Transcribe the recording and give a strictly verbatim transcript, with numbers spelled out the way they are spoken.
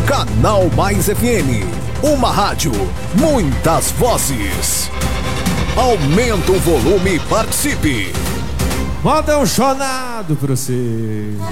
Canal Mais F M, uma rádio, muitas vozes. Aumenta o volume e participe. Manda um chonado pra você.